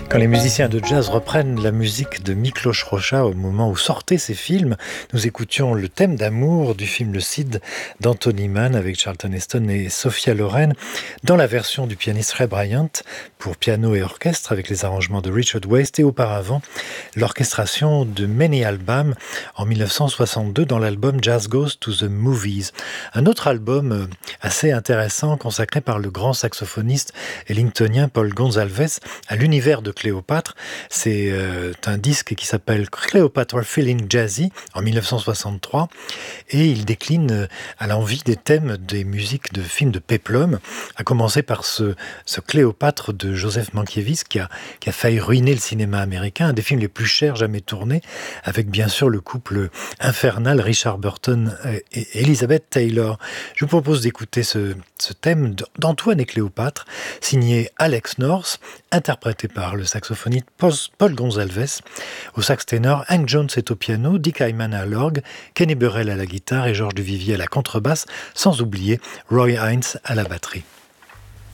Quand les musiciens de jazz reprennent la musique de Miklos Rozsa au moment où sortaient ses films, nous écoutions le thème d'amour du film Le Cid d'Anthony Mann avec Charlton Heston et Sophia Loren dans la version du pianiste Ray Bryant pour piano et orchestre avec les arrangements de Richard Waste et auparavant l'orchestration de Many Albam en 1962 dans l'album Jazz Goes to the Movies. Un autre album assez intéressant consacré par le grand saxophoniste ellingtonien Paul Gonsalves à l'univers de Cléopâtre. C'est un disque qui s'appelle Cleopatra Feeling Jazzy en 1963 et il décline à l'envi des thèmes des musiques de films de péplum, à commencer par ce Cléopâtre de Joseph Mankiewicz qui a failli ruiner le cinéma américain, un des films les plus chers jamais tournés, avec bien sûr le couple infernal Richard Burton et Elizabeth Taylor. Je vous propose d'écouter ce thème d'Antoine et Cléopâtre, signé Alex North, interprété par le saxophoniste Paul Gonsalves, au sax ténor, Hank Jones est au piano, Dick Hyman à l'orgue, Kenny Burrell à la guitare et Georges Duvivier à la contrebasse, sans oublier Roy Haynes à la batterie.